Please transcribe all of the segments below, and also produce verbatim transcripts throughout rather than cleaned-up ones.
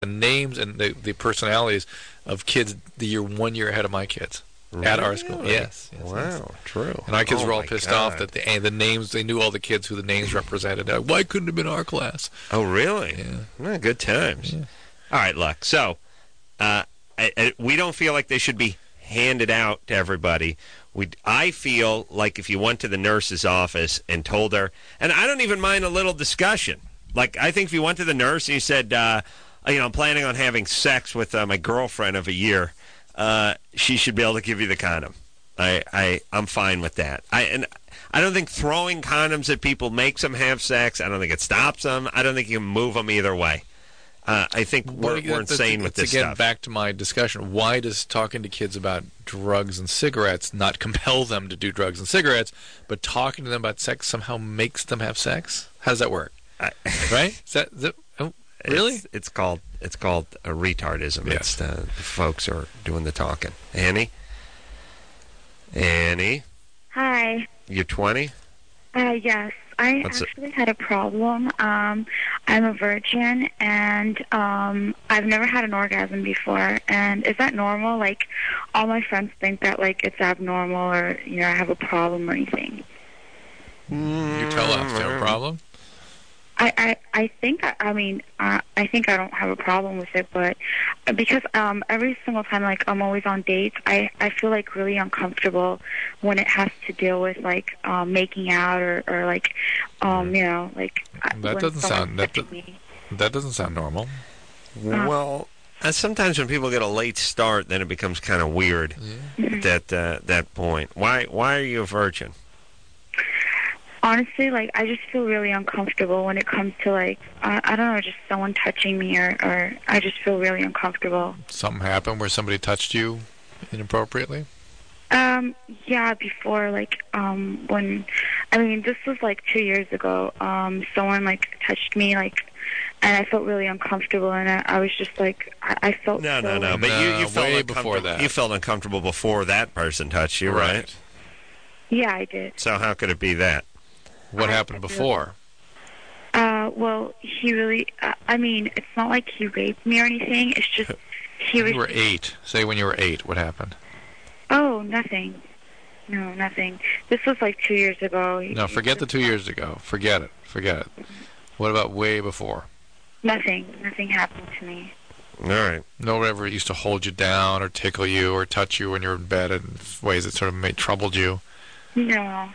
the names and the, the personalities of kids the year one year ahead of my kids really? At our school. Yes. yes wow, yes. true. And our kids oh were all pissed God. off that the the names, they knew all the kids who the names represented. Uh, why couldn't it have been our class? Oh, really? Yeah. Well, good times. Yeah. All right, look. So, uh, I, I, we don't feel like they should be handed out to everybody. We, I feel like if you went to the nurse's office and told her, and I don't even mind a little discussion. Like, I think if you went to the nurse and you said, uh, you know, I'm planning on having sex with uh, my girlfriend of a year, uh, she should be able to give you the condom. I, I, I'm fine with that. I and I don't think throwing condoms at people makes them have sex. I don't think it stops them. I don't think you can move them either way. Uh, I think we're, Well, we're that's- insane with that's this again, stuff. back to my discussion. Why does talking to kids about drugs and cigarettes not compel them to do drugs and cigarettes, but talking to them about sex somehow makes them have sex? How does that work? I, Right? Is that, is that oh, really? It's, it's called it's called a retardism. Yes. It's uh, the folks are doing the talking. Annie, Annie, Hi. you're twenty. Uh, yes, I What's it- actually had a problem. Um, I'm a virgin, and um, I've never had an orgasm before. And is that normal? Like, all my friends think that like it's abnormal, or you know, I have a problem or anything. You tell us. Do you have a problem? I, I, I think, I, I mean, uh, I think I don't have a problem with it, but because um, every single time, like, I'm always on dates, I, I feel, like, really uncomfortable when it has to deal with, like, um, making out or, or like, um, you know, like, That when doesn't someone's sound- that touching me. That doesn't sound normal. Well, uh, sometimes when people get a late start, then it becomes kind of weird at that uh, that point. Why why are you a virgin? Honestly, like, I just feel really uncomfortable when it comes to, like, I, I don't know, just someone touching me, or, or I just feel really uncomfortable. Something happened where somebody touched you inappropriately? Um, yeah, before, like, um, when, I mean, this was, like, two years ago, um, someone, like, touched me, like, and I felt really uncomfortable, and I, I was just, like, I, I felt No, so, no, no. But you, you No, felt way uncomfortable. before that. You felt uncomfortable before that person touched you, right? Yeah, I did. So how could it be that? What I- happened I before? Uh, well, he really, uh, I mean, it's not like he raped me or anything, it's just, he was, You were eight. Say when you were eight, what happened? oh, nothing. No, nothing. This was, like, two years ago. No, forget the two years ago. Forget it. Forget it. What about way before? Nothing. Nothing happened to me. All right. No one ever used to hold you down or tickle you or touch you when you were in bed in ways that sort of made troubled you? No.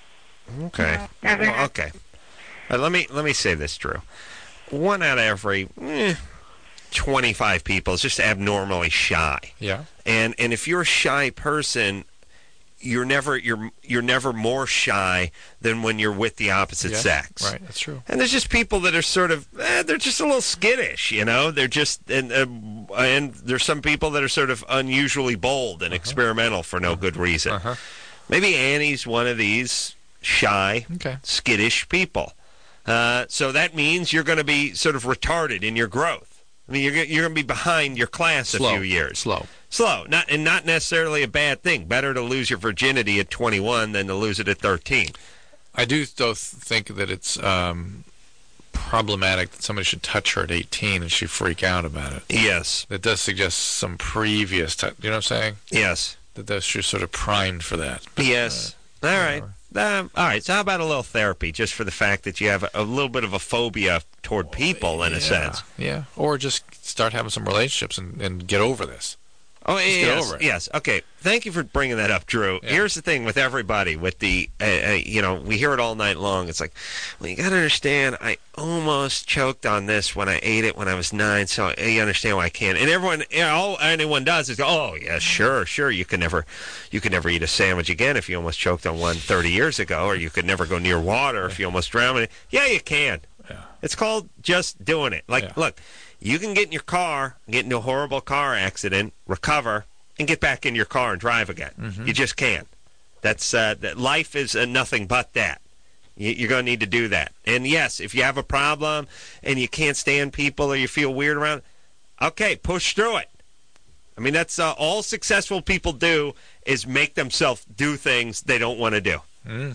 Okay. No, never Well, happened. okay. Uh, let me let me say this, Drew. One out of every eh, twenty-five people is just abnormally shy. Yeah. And and if you're a shy person, you're never you're you're never more shy than when you're with the opposite Yeah, sex. Right, that's true. And there's just people that are sort of eh, they're just a little skittish, you know. They're just and uh, and there's some people that are sort of unusually bold and experimental for no good reason. Uh-huh. Maybe Annie's one of these shy, Okay. skittish people. Uh, so that means you're going to be sort of retarded in your growth. I mean, you're go- you're going to be behind your class Slow. a few years. Slow. Slow, not and not necessarily a bad thing. Better to lose your virginity at twenty-one than to lose it at thirteen. I do, though, th- think that it's um, problematic that somebody should touch her at eighteen and she freak out about it. Yes, That does suggest some previous, t- you know what I'm saying? yes, That that's she's sort of primed for that. yes. All right. Um, all right. So how about a little therapy, just for the fact that you have a, a little bit of a phobia toward people, in a Yeah, sense. Yeah. Or just start having some relationships and, and get over this. Oh, get yes, over it. yes. Okay, thank you for bringing that up, Drew. Yeah. Here's the thing with everybody, with the, uh, uh, you know, we hear it all night long. It's like, well, you got to understand, I almost choked on this when I ate it when I was nine, so you understand why I can't. And everyone, you know, all anyone does is go, oh, yeah, sure, sure, you can never, you can never eat a sandwich again if you almost choked on one thirty years ago, or you could never go near water if you almost drowned in it. Yeah, you can. Yeah. It's called just doing it. Like, Yeah. look, you can get in your car, get into a horrible car accident, recover, and get back in your car and drive again. Mm-hmm. You just can't. That's uh, that life is uh, nothing but that. You, you're going to need to do that. And yes, if you have a problem and you can't stand people or you feel weird around, okay, push through it. I mean, that's uh, all successful people do is make themselves do things they don't want to do. Mm.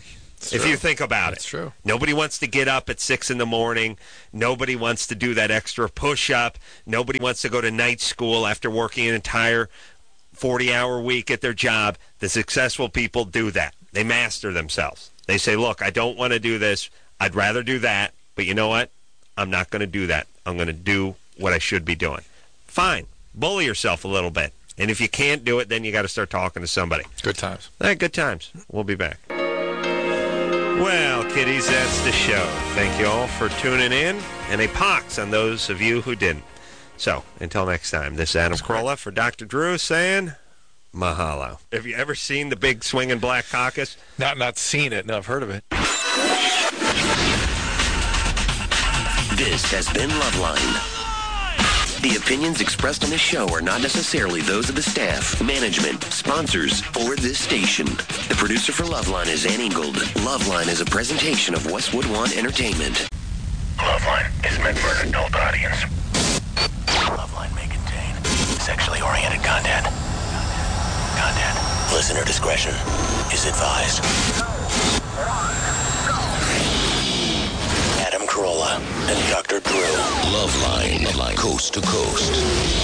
If true. you think about That's it. true. Nobody wants to get up at six in the morning. Nobody wants to do that extra push-up. Nobody wants to go to night school after working an entire forty-hour week at their job. The successful people do that. They master themselves. They say, look, I don't want to do this. I'd rather do that. But you know what? I'm not going to do that. I'm going to do what I should be doing. Fine. Bully yourself a little bit. And if you can't do it, then you got to start talking to somebody. Good times. All right, good times. We'll be back. Well, kiddies, that's the show. Thank you all for tuning in, and a pox on those of you who didn't. So, until next time, this is Adam Carolla for Doctor Drew saying mahalo. Have you ever seen the big swinging black caucus? Not not seen it. No, I've heard of it. This has been Loveline. The opinions expressed on this show are not necessarily those of the staff, management, sponsors, or this station. The producer for Loveline is Ann Ingold. Loveline is a presentation of Westwood One Entertainment. Loveline is meant for an adult audience. Loveline may contain sexually oriented content. Content. Listener discretion is advised. Adam Carolla and Doctor Drew. Loveline, Loveline, coast to coast.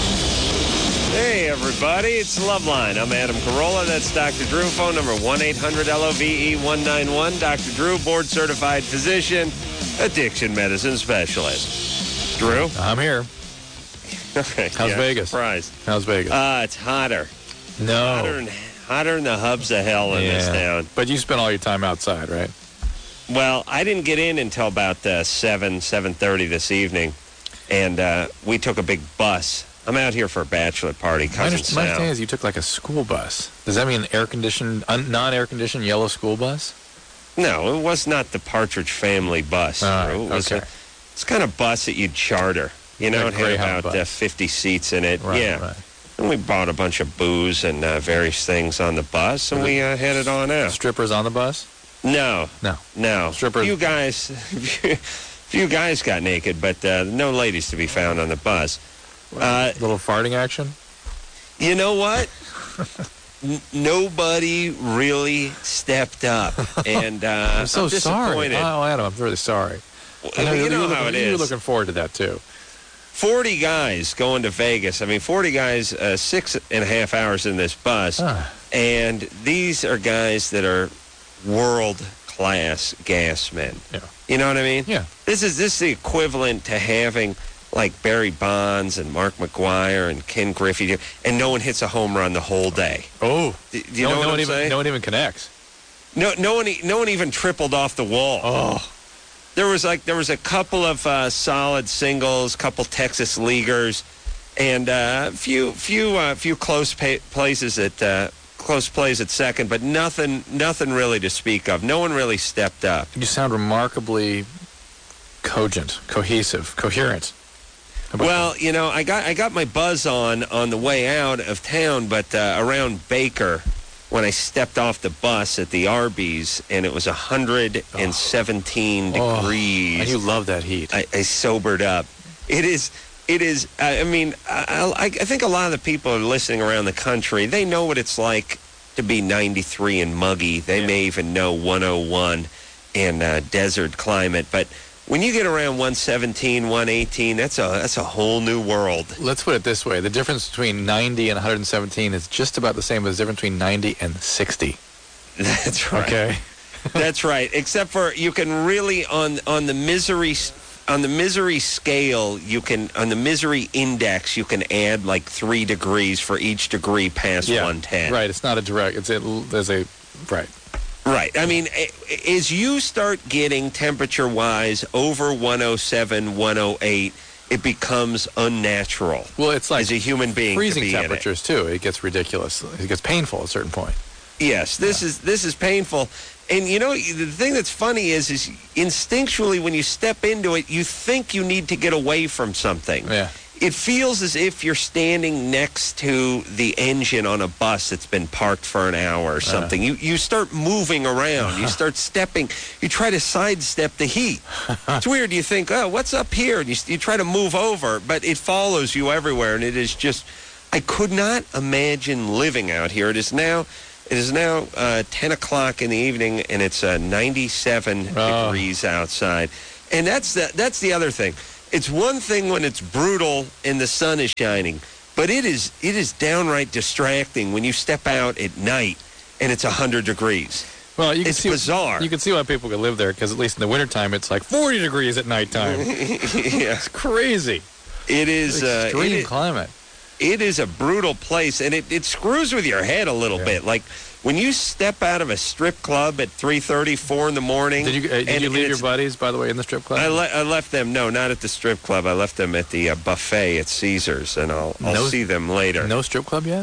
Hey, everybody, it's Loveline. I'm Adam Carolla. That's Doctor Drew. Phone number one eight hundred L O V E one nine one. Doctor Drew, board-certified physician, addiction medicine specialist. Drew? I'm here. Okay. How's yeah, Vegas? Surprised. How's Vegas? Uh, it's hotter. no. Hotter than, hotter than the hubs of hell in this town. But you spent all your time outside, right? Well, I didn't get in until about uh, seven, seven thirty this evening, and uh, we took a big bus. I'm out here for a bachelor party, My, cousin underst- my understanding Sal. is you took like a school bus. Does that mean air-conditioned, un- non-air-conditioned yellow school bus? No, it was not the Partridge Family bus. All right, Drew. It was okay. a, it's kind of bus that you'd charter. You know, Like it a had Greyhound about uh, bus. fifty seats in it. Right, yeah. right. And we bought a bunch of booze and uh, various things on the bus, and Was it- we uh, headed on out. Strippers on the bus? No, No. no. Strippers- Few guys, few guys got naked, but uh, no ladies to be found on the bus. Uh, Little farting action? you know what? N- nobody really stepped up, and uh, I'm so sorry. disappointed. Oh, Adam, I'm really sorry. I know you you know were how looking, it You were is. looking forward to that, too. forty guys going to Vegas. I mean, forty guys, uh, six and a half hours in this bus. Ah. And these are guys that are world-class gas men. Yeah. You know what I mean? Yeah. This is this is the equivalent to having like Barry Bonds and Mark McGuire and Ken Griffey, and no one hits a home run the whole day. Oh. Do you no, know no what one I'm even, saying? No one even connects. No, no one, e- no one even tripled off the wall. Oh. There was like there was a couple of uh, solid singles, couple Texas leaguers, and a uh, few few uh, few close pa- places at uh, close plays at second, but nothing nothing really to speak of. No one really stepped up. You sound remarkably cogent, cohesive, coherent. How about Well, you know, I got I got my buzz on on the way out of town, but uh, around Baker, when I stepped off the bus at the Arby's, and it was one hundred seventeen Oh, degrees. and you love that heat. I, I sobered up. It is, it is. I I mean, I, I, I think a lot of the people are listening around the country. They know what it's like to be ninety-three and muggy. They may even know one oh one in uh, desert climate. But when you get around one seventeen, one eighteen, that's a that's a whole new world. Let's put it this way. The difference between ninety and one hundred seventeen is just about the same as the difference between ninety and sixty. That's right. Okay? That's right. Except for you can really on on the misery on the misery scale, you can on the misery index, you can add like three degrees for each degree past Yeah. one ten. Right. It's not a direct. It's a, there's a, right. Right. I mean, a- as you start getting temperature wise over one oh seven, one oh eight, it becomes unnatural. Well, it's like as a human being to freezing be in it. temperatures, too. It gets ridiculous. It gets painful at a certain point. Yes, this is this is painful. And you know, the thing that's funny is is instinctually when you step into it, you think you need to get away from something. Yeah. It feels as if you're standing next to the engine on a bus that's been parked for an hour or something. You you start moving around. You start stepping. You try to sidestep the heat. It's weird. You think, oh, what's up here? And you, you try to move over, but it follows you everywhere. And it is just, I could not imagine living out here. It is now, It is now uh, ten o'clock in the evening, and it's uh, ninety-seven Oh. degrees outside. And that's the, that's the other thing. It's one thing when it's brutal and the sun is shining, but it is it is downright distracting when you step out at night and it's one hundred degrees. Well, you can It's see, bizarre. You can see why people could live there, because at least in the wintertime, it's like forty degrees at nighttime. Yeah. It's crazy. It is uh, Extreme it, climate. it is a brutal place, and it, it screws with your head a little Yeah. bit. Like when you step out of a strip club at three thirty, four in the morning. Did you uh, did and you leave your it's- buddies, by the way, in the strip club? I, le- I left them. No, not at the strip club. I left them at the uh, buffet at Caesars, and I'll I'll No- see them later. No strip club yet?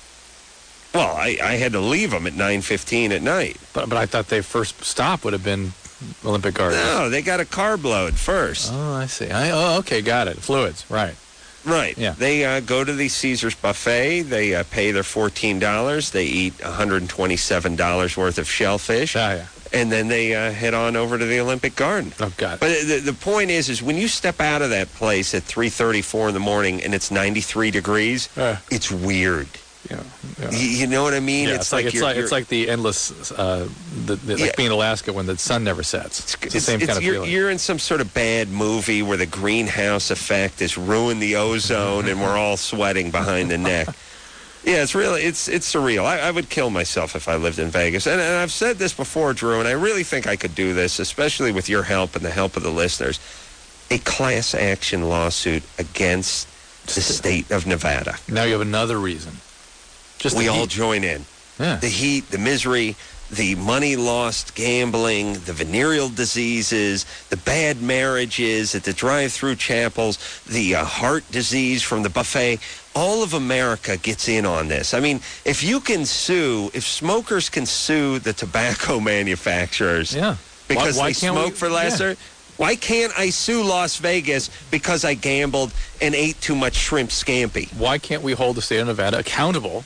Well, I, I had to leave them at nine fifteen at night. But but I thought their first stop would have been Olympic Gardens. No, they got a carb load first. Oh, I see. I, oh, okay, got it. Fluids, right. Right. Yeah. They uh, go to the Caesars buffet. They uh, pay their fourteen dollars. They eat one hundred twenty-seven dollars worth of shellfish. Ah, yeah. And then they uh, head on over to the Olympic Garden. Oh, got it. But the, the point is, is when you step out of that place at three thirty, four in the morning and it's ninety-three degrees, Uh. it's weird. Yeah, yeah. You, you know what I mean? Yeah, it's, like, it's you're- like you're- it's like the endless, uh, the, the, Yeah. like being in Alaska when the sun never sets. It's, the It's- same it's- kind of you're, feeling. you're in some sort of bad movie where the greenhouse effect has ruined the ozone and we're all sweating behind the neck. Yeah, it's really, it's it's surreal. I, I would kill myself if I lived in Vegas. And, and I've said this before, Drew, and I really think I could do this, especially with your help and the help of the listeners. A class action lawsuit against the state of Nevada. Now you have another reason. Just We the all heat. join in. Yeah. The heat, the misery, the money lost gambling, the venereal diseases, the bad marriages at the drive-through chapels, the uh, heart disease from the buffet. All of America gets in on this. I mean, if you can sue, if smokers can sue the tobacco manufacturers Yeah. because Why- why they can't we- smoke for lesser, why can't I sue Las Vegas because I gambled and ate too much shrimp scampi? Why can't we hold the state of Nevada accountable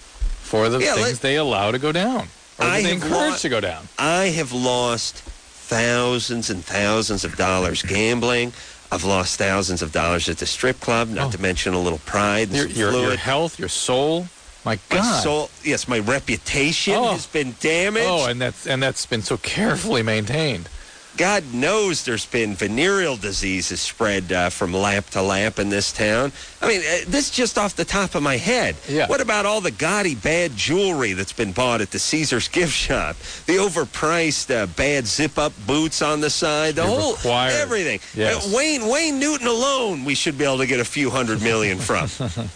for the Yeah, things let- they allow to go down, or I that they have encourage lo- to go down? I have lost thousands and thousands of dollars gambling. I've lost thousands of dollars at the strip club, not Oh. to mention a little pride and Your, some your, fluid. your health, your soul. My My God. soul, yes, my reputation Oh. has been damaged. Oh, and that's and that's been so carefully maintained. God knows there's been venereal diseases spread uh, from lap to lap in this town. I mean, uh, this just off the top of my head. Yeah. What about all the gaudy bad jewelry that's been bought at the Caesars gift shop? The overpriced uh, bad zip-up boots on the side. The You're whole required. everything. Yes. Uh, Wayne Wayne Newton alone, we should be able to get a few hundred million from.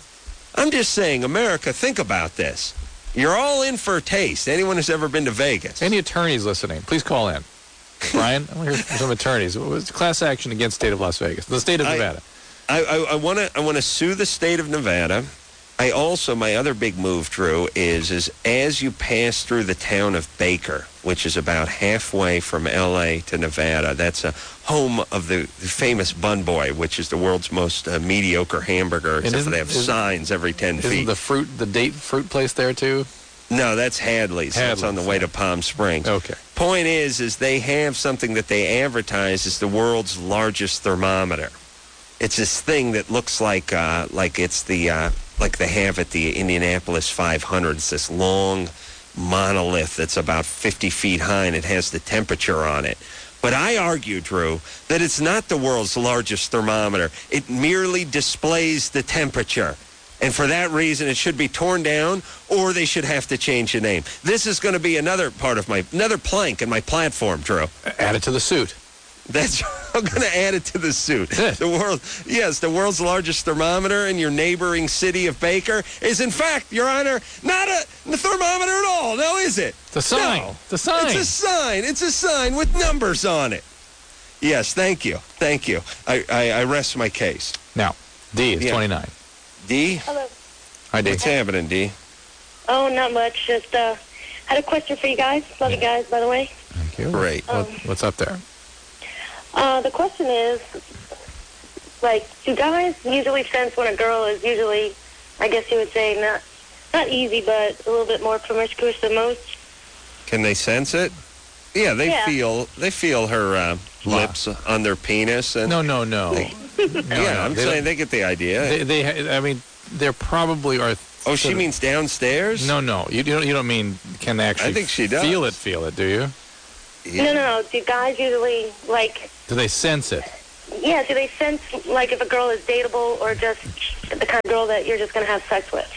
I'm just saying, America, think about this. You're all in for a taste. Anyone who's ever been to Vegas. Any attorneys listening, please call in. Brian, I want to hear from some attorneys. It was class action against state of Las Vegas, the state of I- Nevada. I, I, I want to I want to sue the state of Nevada. I also, my other big move, Drew, is is as you pass through the town of Baker, which is about halfway from L A to Nevada. That's a home of the, the famous Bun Boy, which is the world's most uh, mediocre hamburger, except for isn't- they have isn't- signs every ten Isn't feet. the fruit, the date fruit place there too? No, that's Hadley's. That's on the Hadley's, way yeah. to Palm Springs. Okay. Point is, is they have something that they advertise as the world's largest thermometer. It's this thing that looks like uh, like it's the uh, like they have at the Indianapolis five hundred. It's this long monolith that's about fifty feet high, and it has the temperature on it. But I argue, Drew, that it's not the world's largest thermometer. It merely displays the temperature. And for that reason, it should be torn down, or they should have to change the name. This is going to be another part of my, another plank in my platform, Drew. Add it to the suit. That's, I'm going to add it to the suit. That's it. The world, yes, the world's largest thermometer in your neighboring city of Baker is, in fact, Your Honor, not a, a thermometer at all. Now, is it? It's a sign. No. It's a sign. It's a sign. It's a sign with numbers on it. Yes, thank you. Thank you. I, I, I rest my case. Now, D is Yeah. twenty-nine. D? Hello. Hi, D. What's happening, D? Oh, not much. Just uh, had a question for you guys. Love you guys, by the way. Thank you. Great. What, what's up there? Uh, the question is, like, do guys usually sense when a girl is usually, I guess you would say, not not easy, but a little bit more promiscuous than most? Can they sense it? Yeah, they Yeah. feel they feel her uh, lips on their penis, and No, no, no. They- No, yeah, no, I'm they saying don't- they get the idea. They, they, I mean, there probably are Oh, she means downstairs? No, no. You, you don't. You don't mean can they actually I think she does. feel it? Feel it? Do you? Yeah. No, no, no. Do guys usually, like, Do they sense it? yeah, do they sense, like, if a girl is dateable or just the kind of girl that you're just going to have sex with?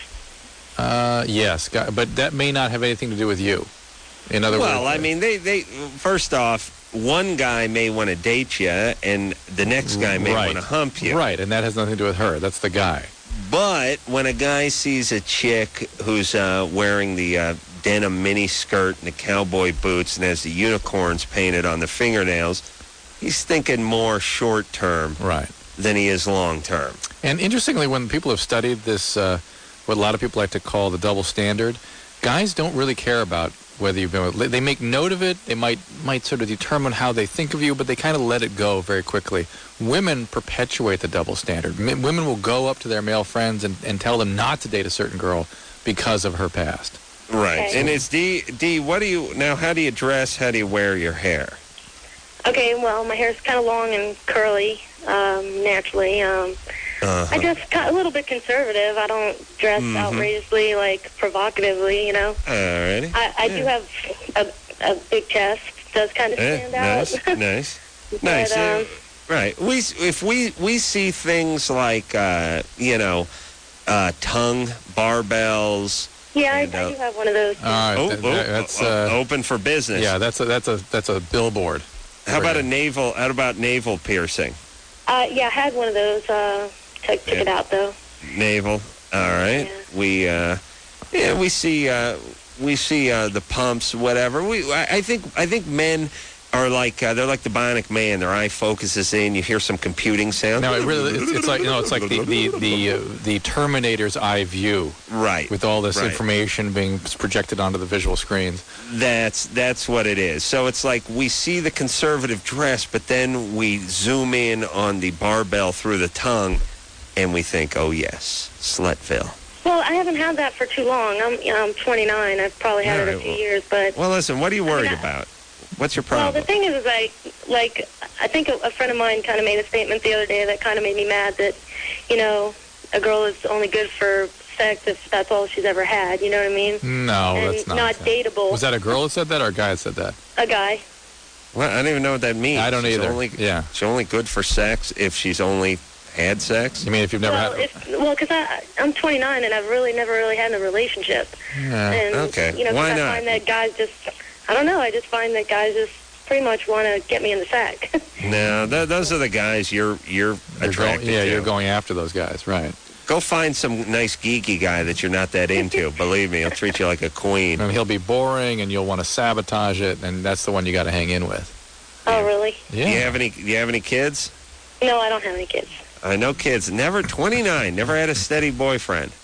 Uh, yes, gu- but that may not have anything to do with you. In other Well, words, I mean, they, they first off, one guy may want to date you, and the next guy may right. want to hump you. Right, and that has nothing to do with her. That's the guy. But when a guy sees a chick who's uh, wearing the uh, denim mini skirt and the cowboy boots and has the unicorns painted on the fingernails, he's thinking more short term Right. than he is long term. And interestingly, when people have studied this, uh, what a lot of people like to call the double standard, guys don't really care about whether you've been with. They make note of it. They might might sort of determine how they think of you, but they kind of let it go very quickly. Women perpetuate the double standard. M- women will go up to their male friends and, and tell them not to date a certain girl because of her past. Right. Okay. And it's D. D. What do you now? How do you dress? How do you wear your hair? Okay, well, my hair's kind of long and curly, um, naturally. Um, Uh-huh. I just got a little bit conservative. I don't dress Mhm. outrageously, like, provocatively, you know. Alrighty. I, I do have a, a big chest. Does kind of Eh, stand nice, out. nice, But, nice. um, Uh, right. We s- if we we see things like uh, you know uh, tongue barbells. yeah, I, and, uh, I do have one of those. too. All right, Oh, th- oh, th- that's oh, uh, open for business. yeah, that's a that's a that's a billboard. How about a naval? How about naval piercing? Uh, yeah, I had one of those. Uh, took, took Yeah. it out, though. Naval. All right. Yeah. We uh, yeah we see uh, we see uh, the pumps, whatever. We I, I think I think men are like uh, they're like the Bionic Man. Their eye focuses in. You hear some computing sound. No, it really it's, it's like you know it's like the the the, uh, the Terminator's eye view right. with all this Right. information being projected onto the visual screens. That's that's what it is. So it's like we see the conservative dress, but then we zoom in on the barbell through the tongue, and we think, oh yes, Slutville. Well, I haven't had that for too long. I'm, you know, I'm twenty-nine. I've probably had All it a right, few well- years, but... Well, listen, what are you worried I- about? What's your Well, problem? the thing is, is I, like, I think a, a friend of mine kind of made a statement the other day that kind of made me mad that, you know, a girl is only good for sex if that's all she's ever had, you know what I mean? No, and that's not. not dateable. Was that a girl that said that or a guy that said that? A guy. Well, I don't even know what that means. I don't she's either. Only, Yeah. She's only good for sex if she's only had sex? You mean if you've never well, had? if, well, because I'm twenty-nine and I've really never really had a relationship. Yeah. And, Okay. you know, 'cause Why I not? find that guys just, I don't know, I just find that guys just pretty much want to get me in the sack. No, th- those are the guys you're you're You're attracted going, yeah, to. you're going after those guys, right? Go find some nice geeky guy that you're not that into. Believe me, he'll treat you like a queen. And he'll be boring, and you'll want to sabotage it, and that's the one you got to hang in with. Oh, really? Yeah. Do you have any? Do you have any kids? No, I don't have any kids. I know kids. Never twenty-nine. Never had a steady boyfriend.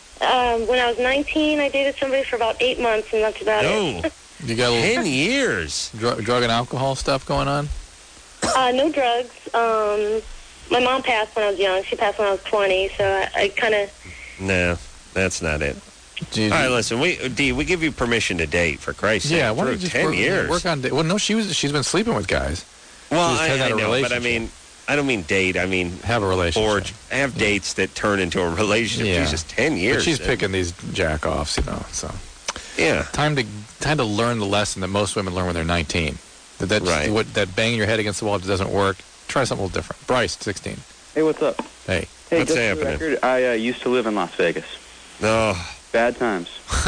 Um, when I was nineteen, I dated somebody for about eight months, and that's about No, it. You got a little ten years. dr- drug and alcohol stuff going on? Uh, no drugs. Um, my mom passed when I was young. She passed when I was twenty, so I, I kind of... No, that's not it. Do you- All right, listen. We D, we give you permission to date for Christ's sake. yeah, why don't Drew, you just ten work, years? work on? da- Well, no, she was. She's been sleeping with guys. well, she's I, had I a know, but I relationship. mean, I don't mean date. I mean Have a relationship. forge. Have dates that turn into a relationship. Yeah. Jesus, ten But years. she's picking these jack-offs, you know. So Yeah. time to time to learn the lesson that most women learn when they're nineteen. That that Right. what that banging your head against the wall just doesn't work. Try something a little different. Bryce, sixteen. Hey, what's up? Hey. Hey, What's just for the happening? record, I uh, used to live in Las Vegas. Oh, Bad times.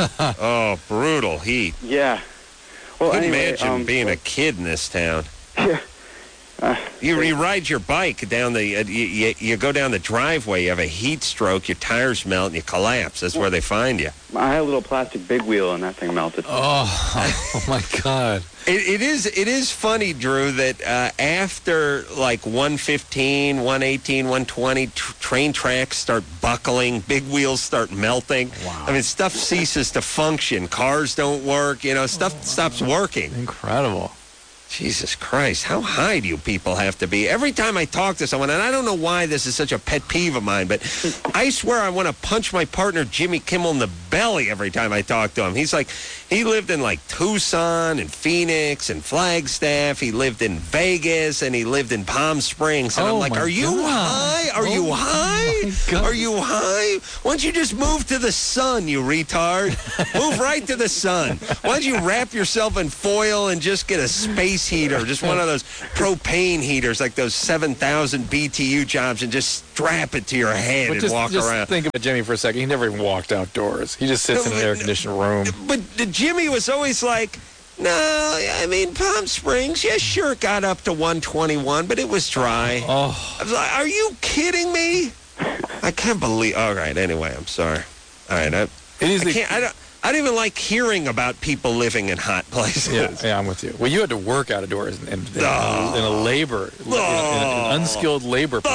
oh, brutal heat. Yeah. Well, Couldn't anyway, imagine um, being a kid in this town. Yeah. Uh, You, you ride your bike down the, uh, you, you, you go down the driveway, you have a heat stroke, your tires melt, and you collapse. That's where they find you. I had a little plastic big wheel, and that thing melted. Oh, oh my God. It, it is it is funny, Drew, that uh, after like one fifteen, one eighteen, one twenty, tr- train tracks start buckling, big wheels start melting. Wow. I mean, stuff ceases to function. Cars don't work. You know, stuff stops working. Incredible. Jesus Christ, how high do you people have to be? Every time I talk to someone, and I don't know why this is such a pet peeve of mine, but I swear I want to punch my partner Jimmy Kimmel in the belly every time I talk to him. He's like, he lived in like Tucson and Phoenix and Flagstaff. He lived in Vegas and he lived in Palm Springs. And Oh, I'm like, my are you God. high? Are Oh, you my high? God. Are you high? Why don't you just move to the sun, you retard? Move right to the sun. Why don't you wrap yourself in foil and just get a space heater, just one of those propane heaters, like those seven thousand B T U jobs, and just strap it to your head But and just, walk just around. think about Jimmy for a second. He never even walked outdoors. He just sits No, in an but- air-conditioned room. But the Jimmy was always like, no, I mean, Palm Springs, yeah, sure, got up to one twenty-one, but it was dry. Oh, I was like, are you kidding me? I can't believe. All right, anyway, I'm sorry. All right, I, it is I the... can't. I don't. I don't even like hearing about people living in hot places. Yeah, yeah, I'm with you. Well, you had to work outdoors in, in, in, Oh. in a labor, in, in an unskilled labor position.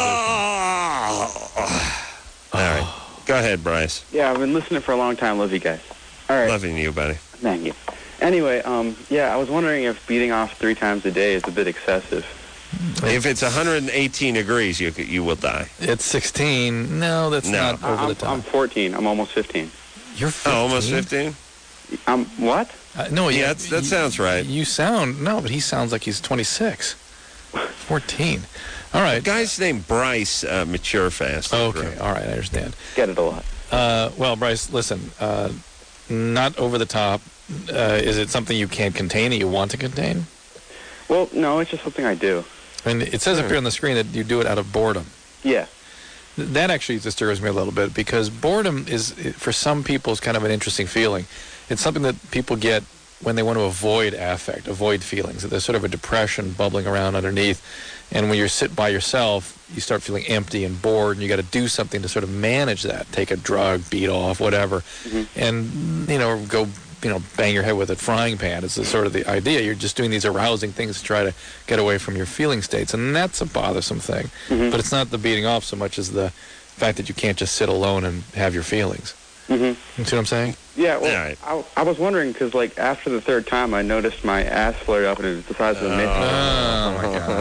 Oh. All right, go ahead, Bryce. Yeah, I've been listening for a long time. Love you guys. All right. Loving you, buddy. Thank you. Anyway, um, yeah, I was wondering if beating off three times a day is a bit excessive. If it's one hundred eighteen degrees, you could- you will die. It's sixteen. No, that's No. not over I'm, the top. I'm fourteen. I'm almost fifteen. You're fifteen? Oh, almost fifteen. Um, what? Uh, no, Yeah, yeah, that's- that you- sounds right. You sound no, but he sounds like he's twenty-six. fourteen. All right. Guy's named Bryce, uh, mature fast. Okay. All right. I understand. Get it a lot. Uh, well, Bryce, listen. Uh, not over the top. Uh, is it something you can't contain and you want to contain? Well, no, it's just something I do. And it says up here on the screen that you do it out of boredom. Yeah. Th- That actually disturbs me a little bit because boredom is, i- for some people, is kind of an interesting feeling. It's something that people get when they want to avoid affect, avoid feelings. There's sort of a depression bubbling around underneath. And when you sit by yourself, you start feeling empty and bored, and you got to do something to sort of manage that. Take a drug, beat off, whatever, and you know, go, you know, bang your head with a frying pan. It's the sort of the idea. You're just doing these arousing things to try to get away from your feeling states, and that's a bothersome thing. But it's not the beating off so much as the fact that you can't just sit alone and have your feelings. Mm-hmm. You see what I'm saying? Yeah, well, All right. I, I was wondering because, like, after the third time, I noticed my ass flared up and it was the size of a midget. Oh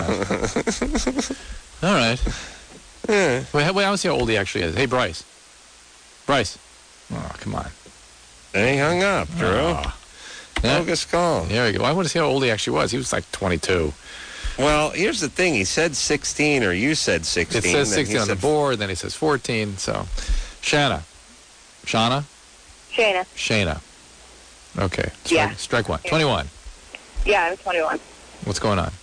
my god! All right. Yeah. Wait, wait, I want to see how old he actually is. Hey, Bryce. Bryce. Oh, come on. And he hung up, Drew. Oh. Yeah, Bogus call. there you go. I want to see how old he actually was. He was like twenty-two. Well, here's the thing. He said sixteen, or you said sixteen. It says then sixteen he on the said- board, then it says fourteen. So, Shanna. Shauna? Shayna. Shayna. Okay. Strike, Yeah. Strike one. twenty-one. Yeah, I'm twenty-one. What's going on?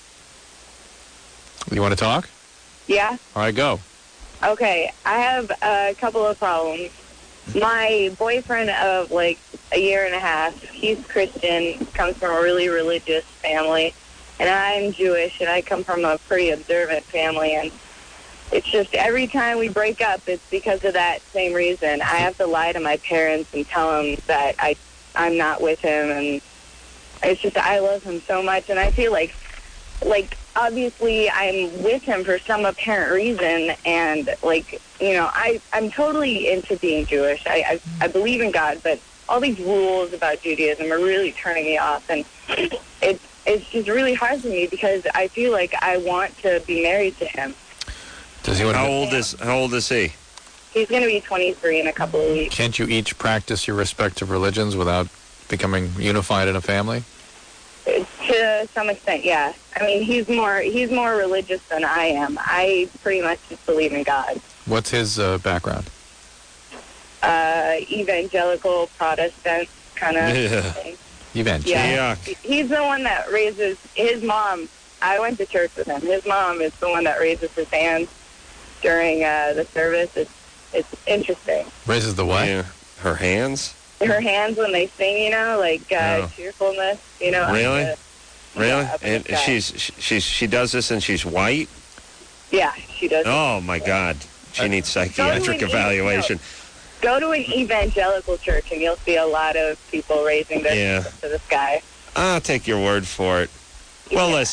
You want to talk? Yeah? All right, go. Okay, I have a couple of problems. My boyfriend of like a year and a half, he's Christian, comes from a really religious family, and I'm Jewish, and I come from a pretty observant family, and it's just every time we break up, it's because of that same reason. I have to lie to my parents and tell them that I, I'm not with him, and it's just I love him so much, and I feel like, like, obviously I'm with him for some apparent reason, and, like, you know, I, I'm totally into being Jewish. I, I, I believe in God, but all these rules about Judaism are really turning me off, and it's, it's just really hard for me because I feel like I want to be married to him. Does he want How to? old is How old is he? He's going to be twenty-three in a couple of weeks. Can't you each practice your respective religions without becoming unified in a family? To some extent, yeah. I mean, he's more he's more religious than I am. I pretty much just believe in God. What's his uh, background? Uh, evangelical Protestant kind of Yeah. thing. Evangelical. Yeah. Yuck. He's the one that raises his mom. I went to church with him. His mom is the one that raises his hands during uh, the service. It's it's interesting. Raises the what? Yeah. Her hands? Her hands when they sing, you know, like uh, Oh. cheerfulness, you know. Really? uh, Really? Yeah, up in And the sky. she's she- she's she does this and she's white? Yeah, she does. Oh my God. She needs Go to psychiatric an evaluation. Go to an evangelical church and you'll see a lot of people raising their Yeah. hands to the sky. I'll take your word for it. Well, Yeah. listen,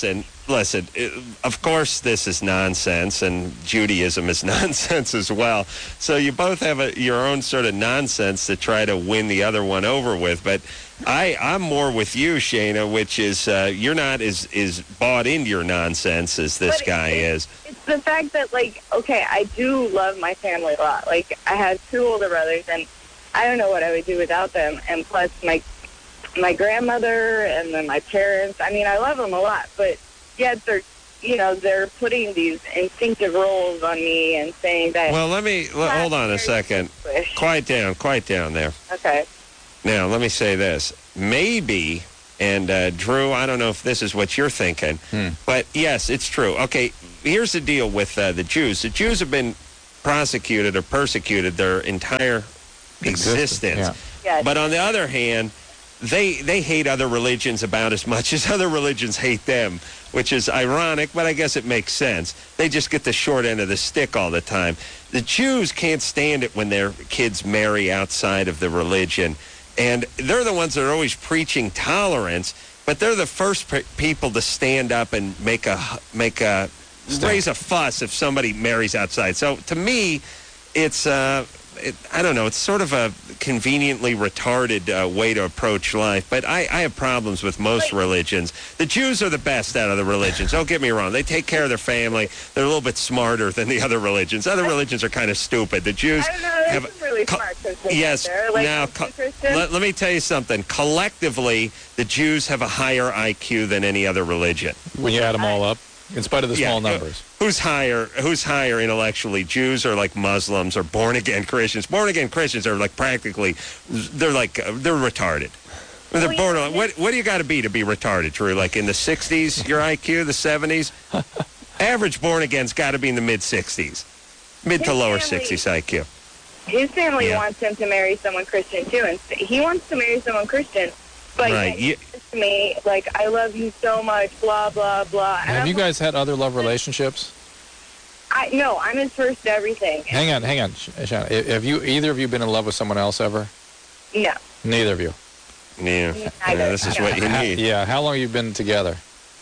listen, it, of course this is nonsense, and Judaism is nonsense as well. So you both have a, your own sort of nonsense to try to win the other one over with. But I, I'm more with you, Shayna, which is uh, you're not as, as bought into your nonsense as this But guy it, is. It's the fact that, like, okay, I do love my family a lot. Like, I have two older brothers, and I don't know what I would do without them. And plus, my my grandmother and then my parents. I mean, I love them a lot, but yet they're, you know, they're putting these instinctive roles on me and saying that. Well, let me l- hold on a second. English. Quiet down, quiet down there. Okay. Now, let me say this. Maybe, and uh, Drew, I don't know if this is what you're thinking, Hmm. but yes, it's true. Okay, here's the deal with uh, the Jews. The Jews have been prosecuted or persecuted their entire existence. Yeah. Yes. But on the other hand, they they hate other religions about as much as other religions hate them, which is ironic, but I guess it makes sense. They just get the short end of the stick all the time. The Jews can't stand it when their kids marry outside of the religion, and they're the ones that are always preaching tolerance, but they're the first pe- people to stand up and make a make a raise a fuss if somebody marries outside. So to me, it's uh, it, I don't know. It's sort of a conveniently retarded uh, way to approach life. But I, I have problems with most religions. The Jews are the best out of the religions. Don't get me wrong. They take care of their family. They're a little bit smarter than the other religions. Other religions are kind of stupid. The Jews I don't know. There's have some really co- smart Christians yes. out there. Like, now, I'm co- Christian. let, let me tell you something. Collectively, the Jews have a higher I Q than any other religion. When you add them all up, in spite of the small Yeah, uh, numbers. Who's higher? Who's higher intellectually? Jews or like Muslims or born again Christians? Born again Christians are like practically, they're like uh, they're retarded. They're Well, born. yeah, on, what what do you got to be to be retarded, Drew? Like in the sixties, your I Q, the seventies. Average born again's got to be in the mid sixties, mid to His lower family- sixties I Q. His family Yeah. wants him to marry someone Christian too, and he wants to marry someone Christian. But Right, yet he you- says to me, like, I love you so much, blah blah blah. And Have I'm you guys had other love relationships? like, I no, I'm his first everything. Hang on, hang on, Sh- Shannon. Have you either of you been in love with someone else ever? No, Neither of you. Yeah, Yeah, yeah this is what you Ha- need. yeah. How long have you been together?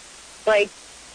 like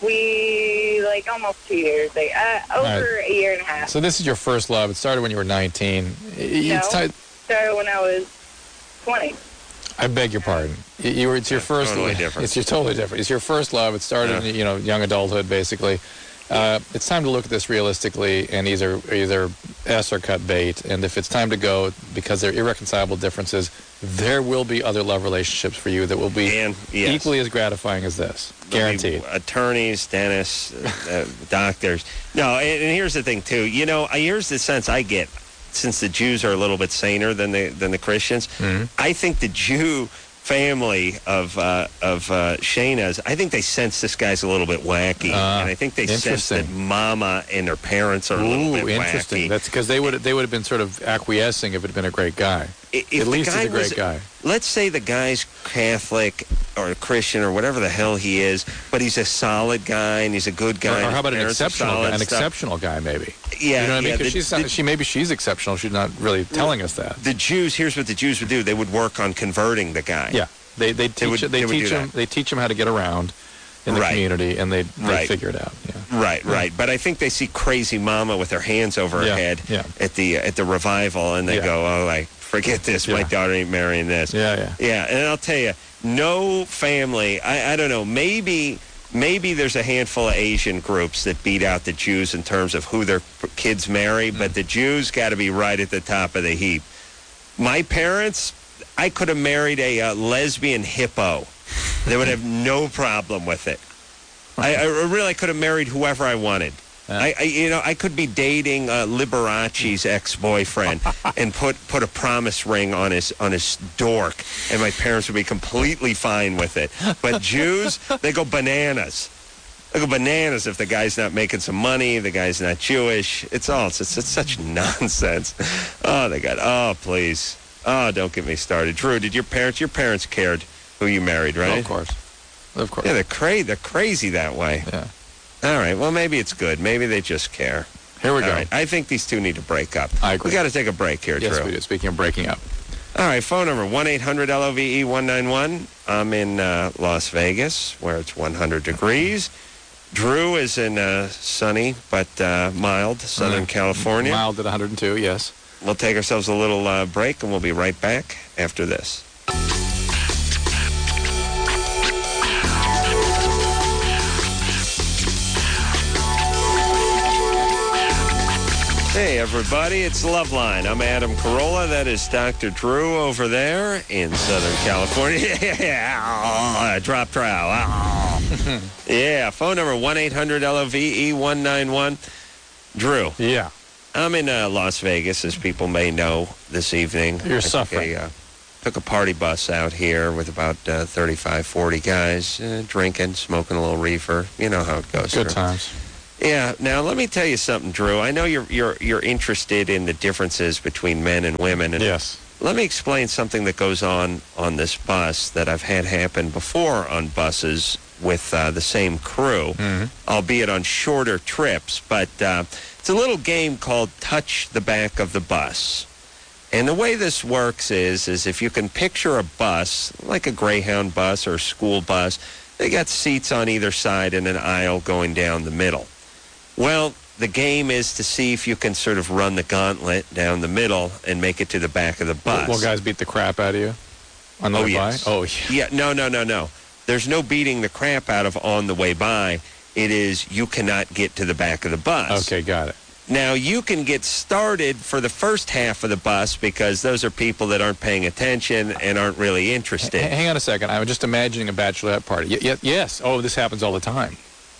we like almost two years, like uh, over a year and a half. So this is your first love. It started when you were nineteen. It's No. ti- Started when I was twenty. I beg your pardon. You, you were, it's your Yeah, first. totally different. It's your totally different. It's your first love. It started Yeah. in you know young adulthood, basically. Uh, it's time to look at this realistically and either either S or cut bait. And if it's time to go because they're irreconcilable differences, there will be other love relationships for you that will be And yes. equally as gratifying as this. There'll be Guaranteed. Attorneys, dentists, uh, doctors. No, and, and here's the thing too. You know, I- here's the sense I get. Since the Jews are a little bit saner than the than the Christians, Mhm. I think the Jew family of uh, of uh, Shayna's, I think they sense this guy's a little bit wacky, Ah, and I think they sense interesting. that Mama and her parents are a little Ooh, bit interesting. wacky. That's because they would they would have been sort of acquiescing if it had been a great guy. I- if At the least he's guy a great was- guy. Let's say the guy's Catholic or Christian or whatever the hell he is, but he's a solid guy and he's a good Or, guy. or and how his about an parents are exceptional solid guy? An and stuff. exceptional guy, maybe. Yeah, You know what I mean? yeah, Because the- she's not, the- she maybe she's exceptional. She's not really telling us that. The Jews, here's what the Jews would do. They would work on converting the guy. Yeah, they they teach would- they, they would teach do them that. they teach them how to get around in the Right. community, and they, they Right. figure it out. Yeah. Right, right. But I think they see crazy Mama with her hands over her Yeah, head yeah. at the at the revival, and they Yeah. go, "Oh, like forget this. My Yeah. daughter ain't marrying this." Yeah, yeah. Yeah, and I'll tell you, no family. I, I don't know. Maybe maybe there's a handful of Asian groups that beat out the Jews in terms of who their kids marry, Mm. but the Jews got to be right at the top of the heap. My parents, I could have married a uh, lesbian hippo. They would have no problem with it. I, I really could have married whoever I wanted. Yeah. I, I, you know, I could be dating uh, Liberace's ex-boyfriend and put put a promise ring on his on his dork, and my parents would be completely fine with it. But Jews, they go bananas. They go bananas if the guy's not making some money, the guy's not Jewish. It's all it's, it's, it's such nonsense. Oh, they got. Oh, please. Oh, don't get me started. Drew, did your parents? Your parents cared who you married, right? Oh, of course, of course. Yeah, they're crazy. They're crazy that way. Yeah. All right. Well, maybe it's good. Maybe they just care. Here we All go. right. I think these two need to break up. I agree. We got to take a break here, Yes, Drew. we do. Speaking of breaking up, All right. Phone number one eight hundred L O V E one nine one. I'm in uh, Las Vegas, where it's one hundred degrees. Drew is in uh, sunny but uh, mild Southern Uh, California. Mild at one hundred two, yes. We'll take ourselves a little uh, break, and we'll be right back after this. Hey, everybody, it's Loveline. I'm Adam Carolla. That is Doctor Drew over there in Southern California. Yeah, drop trowel. Yeah, phone number one eight hundred L O V E one nine one. Drew. Yeah. I'm in uh, Las Vegas, as people may know, this evening. You're I suffering. Took a, uh, took a party bus out here with about uh, thirty-five, forty guys, uh, drinking, smoking a little reefer. You know how it goes. Good Drew. times. Yeah. Now, let me tell you something, Drew. I know you're you're you're interested in the differences between men and women. And yes. Let me explain something that goes on on this bus that I've had happen before on buses with uh, the same crew, Mm-hmm. albeit on shorter trips. But uh, it's a little game called Touch the Back of the Bus. And the way this works is, is if you can picture a bus, like a Greyhound bus or a school bus, they got seats on either side and an aisle going down the middle. Well, the game is to see if you can sort of run the gauntlet down the middle and make it to the back of the bus. Will guys beat the crap out of you on the Oh, way yes. by? Oh, yeah. Yeah, no, no, no, no. There's no beating the crap out of on the way by. It is you cannot get to the back of the bus. Okay, got it. Now, you can get started for the first half of the bus because those are people that aren't paying attention and aren't really interested. H- hang on a second. I'm just imagining a bachelorette party. Y- y- yes. Oh, this happens all the time.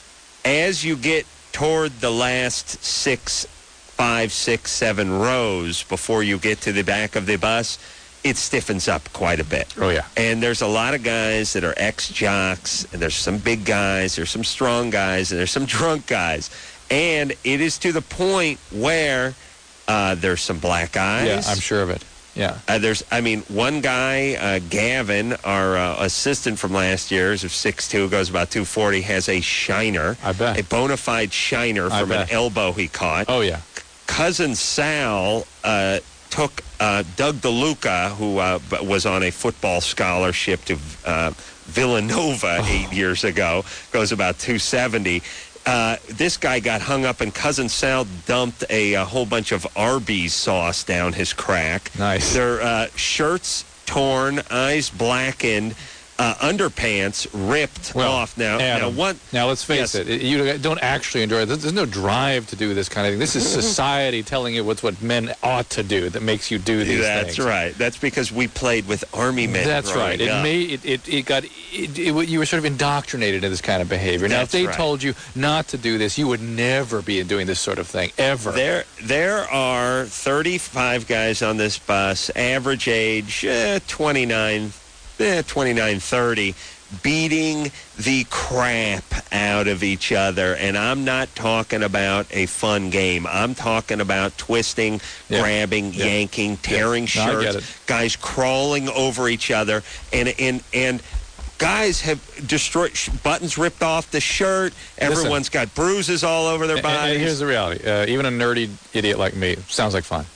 As you get toward the last six, five, six, seven rows before you get to the back of the bus, it stiffens up quite a bit. Oh, yeah. And there's a lot of guys that are ex-jocks, and there's some big guys, there's some strong guys, and there's some drunk guys. And it is to the point where uh, there's some black eyes. Yeah, I'm sure of it. Yeah. Uh, there's, I mean, one guy, uh, Gavin, our uh, assistant from last year, is six two, goes about two forty, has a shiner. I bet. A bona fide shiner I from an bet. elbow he caught. Oh, yeah. Cousin Sal uh, took uh, Doug DeLuca, who uh, b- was on a football scholarship to uh, Villanova Oh. eight years ago, goes about two seventy. Uh, this guy got hung up, and Cousin Sal dumped a, a whole bunch of Arby's sauce down his crack. Nice. Their uh, shirts torn, eyes blackened, uh, underpants ripped Well, off. Now, Adam, now one. now let's face Yes. it. You don't actually enjoy it. There's there's no drive to do this kind of thing. This is society telling you what's what men ought to do that makes you do these That's things. right. That's because we played with army men. That's growing right. It up. made it. It, it got. It, it, you were sort of indoctrinated in this kind of behavior. Now, if That's they right. told you not to do this, you would never be doing this sort of thing ever. There, there are thirty-five guys on this bus. Average age eh, twenty-nine, eh, twenty-nine, thirty, beating the crap out of each other. And I'm not talking about a fun game. I'm talking about twisting, Yeah. grabbing, Yeah. yanking, tearing No, I shirts, get it. guys crawling over each other, and and and. Guys have destroyed sh- buttons ripped off the shirt. Everyone's got bruises all over their And- and bodies. here's the reality. Uh, even a nerdy idiot like me sounds like fun.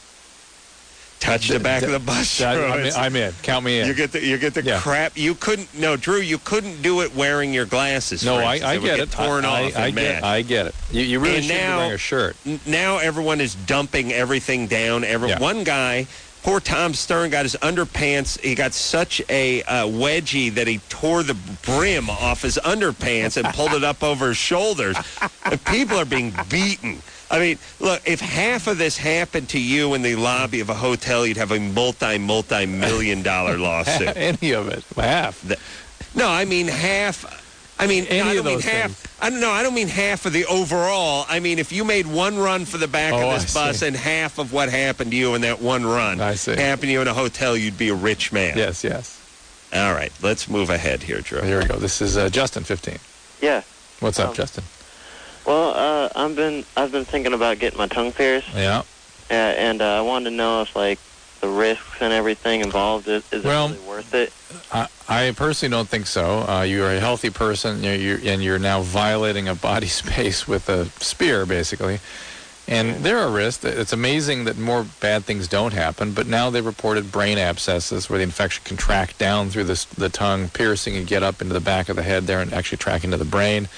Touch the back of the bus. I- Drew. I'm, in, It's- I'm in. Count me in. You get the you get the Yeah. crap. You couldn't. No, Drew. You couldn't do it wearing your glasses. no, for I, instance. I They would get get it. Torn I, off. I, I and get. mad. I get it. You, you really And should be now- wearing a shirt. N- Now everyone is dumping everything down. Every Yeah. one guy. Poor Tom Stern got his underpants. He got such a uh, wedgie that he tore the brim off his underpants and pulled it up over his shoulders. And people are being beaten. I mean, look, if half of this happened to you in the lobby of a hotel, you'd have a multi, multi-million dollar lawsuit. Any of it. Half. The- no, I mean half. I mean, Any no, I of don't mean those half. things. I don't know. I don't mean half of the overall. I mean, if you made one run for the back Oh, of this I bus see. and half of what happened to you in that one run I see. happened to you in a hotel, you'd be a rich man. Yes, yes. All right, let's move ahead here, Drew. Here we go. This is uh, Justin, fifteen. Yeah. What's up, Um, Justin? Well, uh, I've been I've been thinking about getting my tongue pierced, Yeah. uh, and uh, I wanted to know if like the risks and everything involved is, is Well, it really worth it? I, I personally don't think so. Uh, you're a healthy person, you're, you're, and you're now violating a body space with a spear, basically. And there are risks. It's amazing that more bad things don't happen, but now they reported brain abscesses where the infection can track down through the, the tongue, piercing and get up into the back of the head there and actually track into the brain.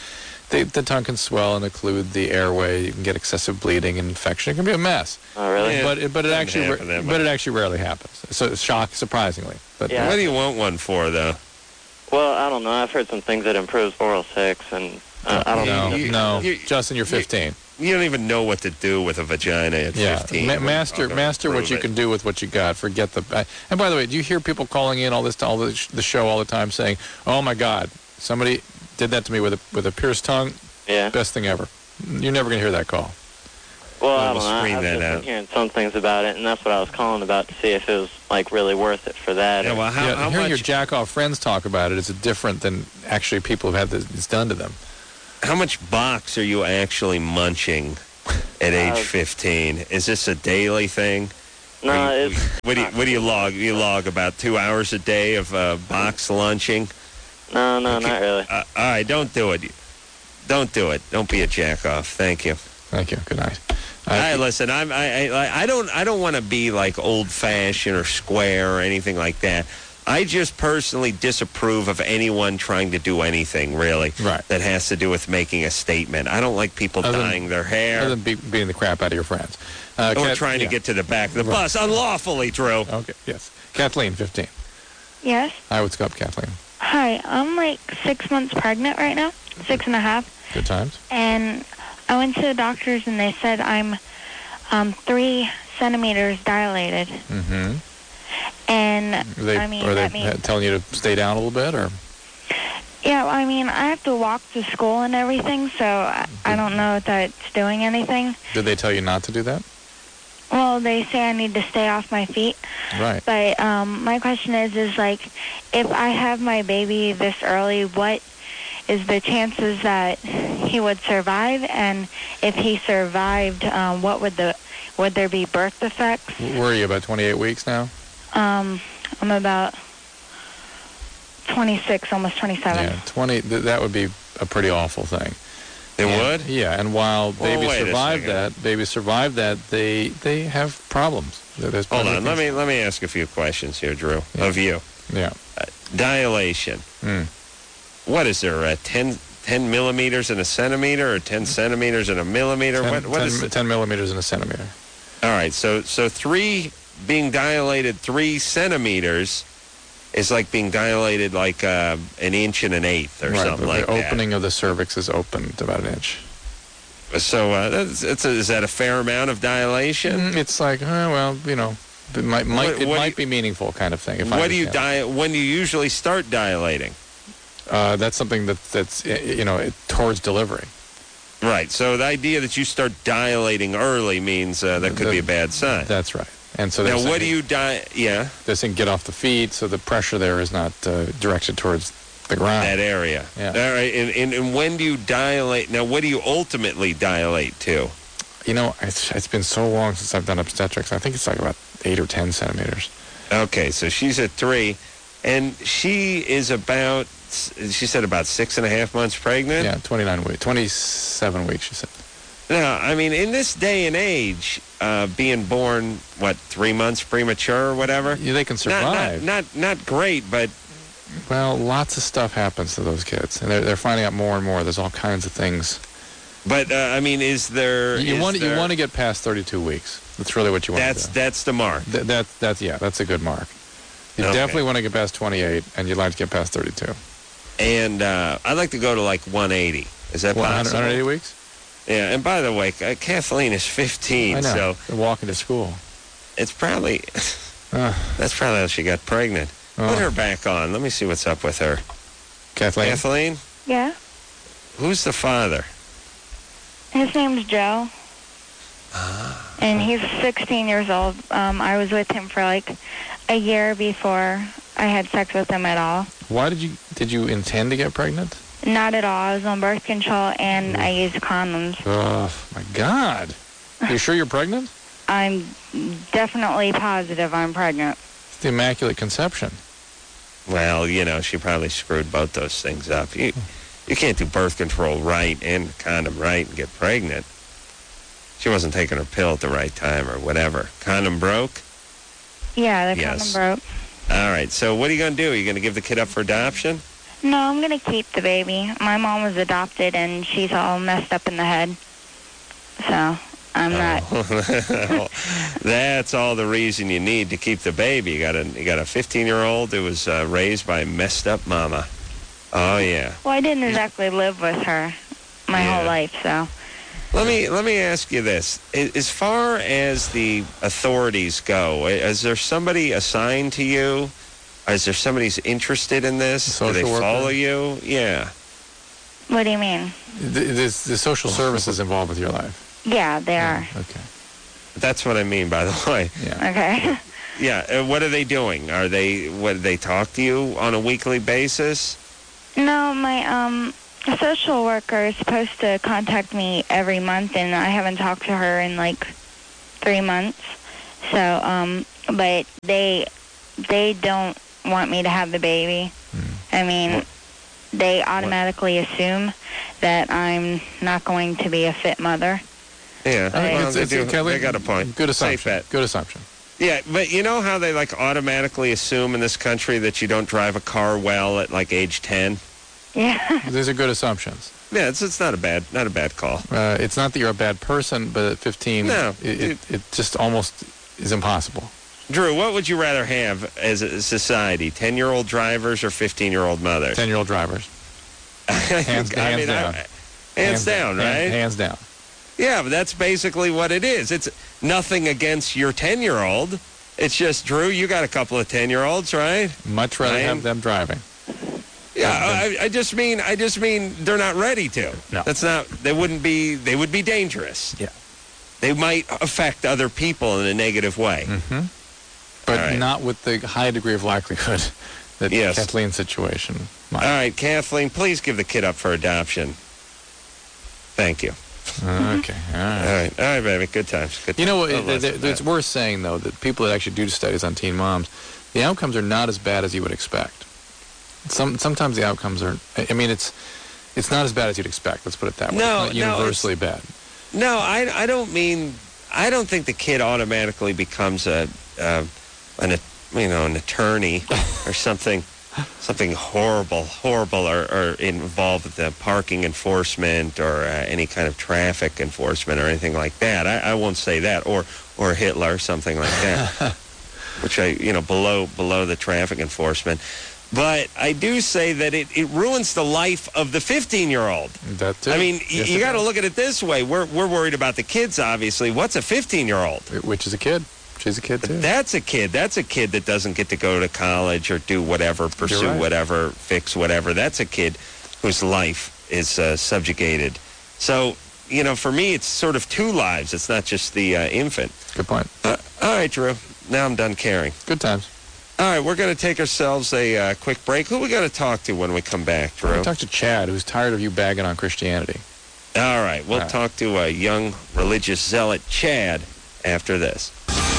they, the tongue can swell and occlude the airway. You can get excessive bleeding and infection. It can be a mess. Oh, really? Yeah. But it, but it Doesn't actually happen ra- that but much. it actually rarely happens. So it's shock, surprisingly. But Yeah. What do you want one for, though? Well, I don't know. I've heard some things that improves oral sex, and uh, I don't no, know. you- no, you- Justin, you're fifteen. You don't even know what to do with a vagina at Yeah, fifteen. Ma- What are you master, talking about? master what Prove you it. can do with what you got. Forget the. Uh, and by the way, do you hear people calling in all this, all the, sh- the show all the time saying, "Oh my God, somebody did that to me with a with a pierced tongue. Yeah. Best thing ever." You're never gonna hear that call. Well, Well, I we'll don't know. screen I've that just been out. hearing some things about it, and that's what I was calling about to see if it was like really worth it for that. Yeah, or- well, how, yeah, how hearing your much jack off friends talk about it is different than actually people have had this, this done to them. how much box are you actually munching at age Uh, fifteen? Is this a daily thing? no, Or you- it's what do you what do you log? You log about two hours a day of uh, box lunching. no, no, not really. Uh, all right, don't do it. Don't do it. Don't be a jack off. Thank you. Thank you. Good night. Uh, All right, listen. I'm, I, I, I don't, I don't want to be like old-fashioned or square or anything like that. I just personally disapprove of anyone trying to do anything really Right. that has to do with making a statement. I don't like people Other than- dyeing their hair Other than be, beating the crap out of your friends. Uh, or Kat- trying yeah. to get to the back of the Right. bus unlawfully, Drew. Okay. Yes. Kathleen, fifteen. Yes. Hi, what's up, Kathleen? Hi. I'm like six months pregnant right now. Six and a half. Good times. And I went to the doctors and they said I'm um, three centimeters dilated. Mm-hmm. And Are they, I mean, are they that means, telling you to stay down a little bit, or? yeah, I mean, I have to walk to school and everything, so I, I don't know if that's doing anything. Did they tell you not to do that? Well, they say I need to stay off my feet. Right. But um, my question is, is like, if I have my baby this early, what is the chances that he would survive? And if he survived, um, what would the would there be birth defects? Where are you, about twenty-eight weeks now? Um, I'm about twenty-six, almost twenty-seven. Yeah, twenty. Th- that would be a pretty awful thing. It And- would? Yeah, and while Well, babies wait a survive second. that, babies survive that, they they have problems. There- There's Hold plenty on. of Let things- me let me ask a few questions here, Drew, Yeah. of you. Yeah. Uh, dilation. Mm. What is there? Uh, ten, ten millimeters in a centimeter, or ten centimeters in a millimeter? ten, what what ten, is it? ten millimeters in a centimeter. All right, so so three being dilated three centimeters is like being dilated like uh, an inch and an eighth or Right. something The like opening of the cervix is opened about an inch. that. So uh, that's, it's a, is that a fair amount of dilation? Mm, It's like, uh, well, you know, it might, might What- it what do might you- be meaningful kind of thing. If I What do you understand. di- When do you usually start dilating? Uh, that's something that that's uh, you know it, towards delivery. Right. So the idea that you start dilating early means uh, that could The- be a bad sign. That's right. And so Now, they're what do saying- you di? Yeah, They're saying get off the feet, so the pressure there is not uh, directed towards the ground. that area. Yeah. All right. And, and and when do you dilate? Now, what do you ultimately dilate to? You know, it's, it's been so long since I've done obstetrics. I think it's like about eight or ten centimeters. Okay, so she's at three, and she is about. She said about six and a half months pregnant. Yeah, twenty-nine weeks, twenty-seven weeks. She said. Now, I mean, in this day and age, uh, being born what three months premature or whatever. Yeah, they can Not, survive. not not not great, but Well, lots of stuff happens to those kids, and they're they're finding out more and more. There's all kinds of things. but uh, I mean, is there? You is want there, you want to get past thirty-two weeks. That's really what you want That's to do. that's the mark. Th- that that's yeah, that's a good mark. You Okay. definitely want to get past twenty-eight, and you'd like to get past thirty-two. And uh, I'd like to go to like one eighty. Is that What, possible? one hundred eighty weeks? Yeah. And by the way, uh, Kathleen is fifteen, I know. so They're walking to school. it's probably Uh, that's probably how she got pregnant. oh. Put her back on. Let me see what's up with her. Kathleen. Kathleen, Yeah. who's the father? His name's Joe. And he's sixteen years old. Um, I was with him for like a year before I had sex with him at all. Why did you did you intend to get pregnant? Not at all. I was on birth control and I used condoms. Oh my God! You sure you're pregnant? I'm definitely positive I'm pregnant. It's the Immaculate Conception. Well, you know, she probably screwed both those things up. You you can't do birth control right and condom right and get pregnant. She wasn't taking her pill at the right time or whatever. Condom broke? Yeah, the Yes. condom broke. All right. So what are you going to do? Are you going to give the kid up for adoption? No, I'm going to keep the baby. My mom was adopted, and she's all messed up in the head. So, I'm not... Oh. That's all the reason you need to keep the baby. You got a you got a fifteen-year-old who was uh, raised by a messed-up mama. Oh, yeah. Well, I didn't exactly live with her my Yeah. whole life, so... Let me let me ask you this: I- as far as the authorities go, is there somebody assigned to you? Is there somebody who's interested in this? Social Do they worker? follow you? Yeah. What do you mean? The, the, the social services involved with your life. Yeah, they are. Okay. That's what I mean, by the way. Yeah. Okay. Yeah. Uh, what are they doing? Are they what? Do they talk to you on a weekly basis? No, my um social worker is supposed to contact me every month, and I haven't talked to her in like three months. So, um, but they they don't want me to have the baby. Hmm. I mean, they automatically assume that I'm not going to be a fit mother. Yeah. Right. Well, It's- they, it's- do, Kelly, they got a point. Good Safe assumption. bet. Good assumption. Yeah, but you know how they like automatically assume in this country that you don't drive a car well at like age ten? Yeah. These are good assumptions. Yeah, it's it's not a bad not a bad call. Uh, it's not that you're a bad person, but at fifteen, No, it, it, it just almost is impossible. Drew, what would you rather have as a society, ten-year-old drivers or fifteen-year-old mothers? Ten-year-old drivers. Hands, I hands mean, down. I- hands down, right? Hands, hands down. Yeah, but that's basically what it is. It's nothing against your ten-year-old. It's just, Drew, you got a couple of ten-year-olds, right? Much rather Ryan? have them driving. Yeah, I, I just mean, I just mean they're not ready to. No. That's not. They wouldn't be. They would be dangerous. Yeah. They might affect other people in a negative way. Mm-hmm. But All right. not with the high degree of likelihood that Yes. Kathleen's situation might. All right, Kathleen, please give the kid up for adoption. Thank you. Okay. All All right. right, all right, baby. Good times. Good You know what? times. it- it- it's worth saying, though, that people that actually do studies on teen moms, the outcomes are not as bad as you would expect. Some Sometimes the outcomes are, I I mean, it's it's not as bad as you'd expect. Let's put it that way. No, it's no, not universally bad. No, I, I don't mean. I don't think the kid automatically becomes a, uh, an, you know, an attorney or something, something horrible, horrible, or, or involved with the parking enforcement or uh, any kind of traffic enforcement or anything like that. I, I won't say that, or or Hitler, something like that, which I, you know, below below the traffic enforcement. But I do say that it, it ruins the life of the fifteen-year-old. That too. I mean, Yes, you it got to does. look at it this way. We're we're worried about the kids, obviously. What's a fifteen-year-old? Which is a kid. She's a kid, too. That's a kid. That's a kid that doesn't get to go to college or do whatever, pursue right. whatever, fix whatever. That's a kid whose life is uh, subjugated. So, you know, for me, it's sort of two lives. It's not just the uh, infant. Good point. Uh, all right, Drew. Now I'm done caring. Good times. All right, we're going to take ourselves a uh, quick break. Who are we going to talk to when we come back, Drew? We'll talk to Chad, who's tired of you bagging on Christianity. All right, we'll All right. talk to a young religious zealot, Chad, after this.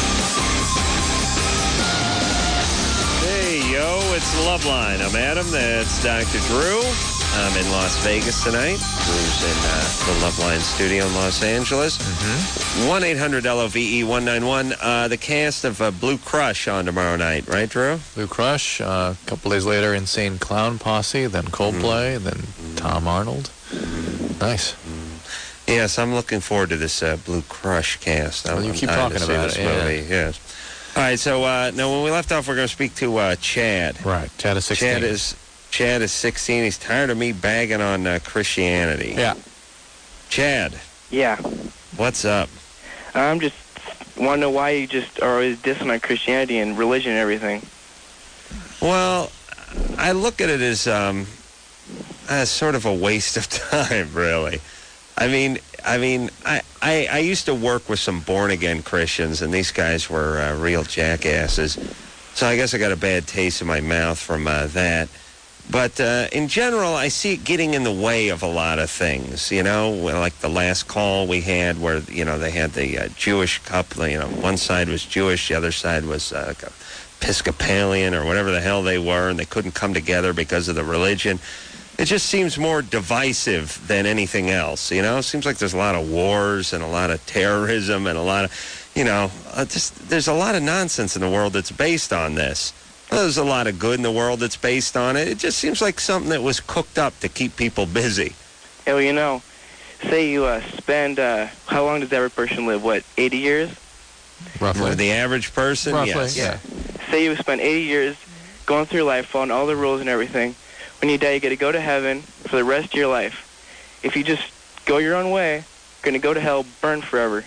Hey, yo, it's Loveline. I'm Adam. That's Doctor Drew. I'm in Las Vegas tonight. Drew's in uh, the Loveline studio in Los Angeles. one eight hundred L O V E one nine one. Uh, the cast of uh, Blue Crush on tomorrow night, right, Drew? Blue Crush, uh, a couple days later, Insane Clown Posse, then Coldplay, Mm. then Tom Arnold. Nice. Yes, I'm looking forward to this uh, Blue Crush cast. I'm, Well, you I'm keep dying talking to see about this it, yeah. movie. Yes. All right, so uh, now when we left off, we're going to speak to uh, Chad. Right. Chad is sixteen. Chad is Chad is sixteen. He's tired of me bagging on uh, Christianity. Yeah. Chad, Yeah. what's up? I'm just want to know why you just are always dissing on Christianity and religion and everything. Well, I look at it as um, as sort of a waste of time, really. I mean, I mean, I, I, I used to work with some born-again Christians, and these guys were uh, real jackasses. So I guess I got a bad taste in my mouth from uh, that. But uh, in general, I see it getting in the way of a lot of things, you know, like the last call we had where, you know, they had the uh, Jewish couple, you know, one side was Jewish, the other side was uh, like a Episcopalian or whatever the hell they were, and they couldn't come together because of the religion. It just seems more divisive than anything else, you know? It seems like there's a lot of wars and a lot of terrorism and a lot of, you know, uh, just there's a lot of nonsense in the world that's based on this. Well, there's a lot of good in the world that's based on it. It just seems like something that was cooked up to keep people busy. Yeah, well, you know, say you uh, spend, uh, how long does every person live? What, eighty years? Roughly. The average person, Roughly, yes. yeah. Say you spend eighty years going through life, following all the rules and everything. When you die, you get to go to heaven for the rest of your life. If you just go your own way, you're going to go to hell, burn forever.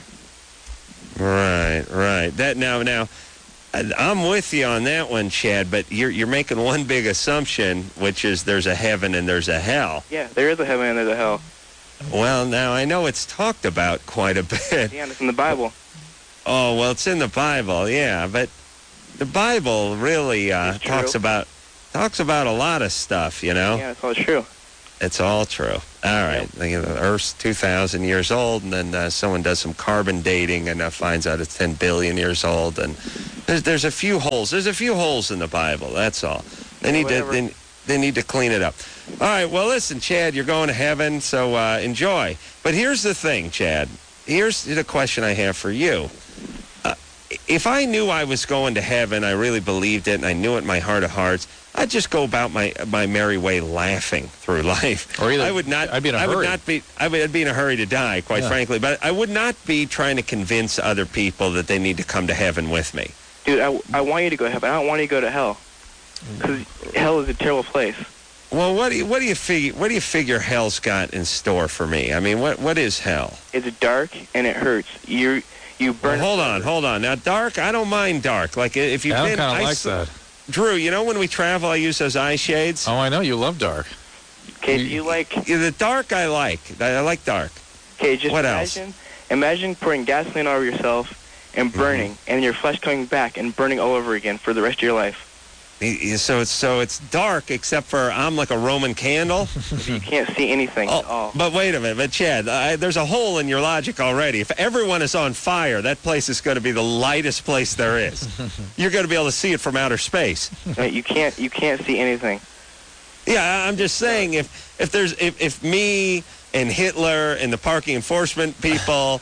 Right, right. That now, now, I'm with you on that one, Chad. But you're you're making one big assumption, which is there's a heaven and there's a hell. Yeah, there is a heaven and there's a hell. Well, now I know it's talked about quite a bit. Yeah, and it's in the Bible. Oh, well, it's in the Bible, yeah, but the Bible really uh, talks about talks about a lot of stuff, you know. Yeah, it's all true. It's all true. All right. You know, the Earth's two thousand years old, and then uh, someone does some carbon dating and uh, finds out it's ten billion years old. And there's, there's a few holes. There's a few holes in the Bible. That's all. They need to they, they need to clean it up. All right. Well, listen, Chad, you're going to heaven, so uh, enjoy. But here's the thing, Chad. Here's the question I have for you. Uh, if I knew I was going to heaven, I really believed it, and I knew it in my heart of hearts, I'd just go about my my merry way, laughing through life. Or either, I would not. I'd be in a I hurry. would not be. I would I'd be in a hurry to die, quite Yeah. frankly. But I would not be trying to convince other people that they need to come to heaven with me. Dude, I, I want you to go to heaven. I don't want you to go to hell. Because hell is a terrible place. Well, what do you what do you figure? What do you figure hell's got in store for me? I mean, what what is hell? It's dark and it hurts. You you burn. Well, hold on, hold on. Now, dark. I don't mind dark. Like if you've I been. kind of I like s- that. Drew, you know when we travel, I use those eye shades. Oh, I know. You love dark. Okay, do you like... Yeah, the dark I like. I, I like dark. Okay, just What else? imagine, imagine pouring gasoline all over yourself and burning, Mm-hmm. and your flesh coming back and burning all over again for the rest of your life. Y- y- So it's so it's dark, except for I'm like a Roman candle. You can't see anything at Oh, all. but wait a minute, but Chad, I, there's a hole in your logic already. If everyone is on fire, that place is going to be the lightest place there is. You're going to be able to see it from outer space. No, you can't. You can't see anything. Yeah, I- I'm just saying if if there's if, if me and Hitler and the parking enforcement people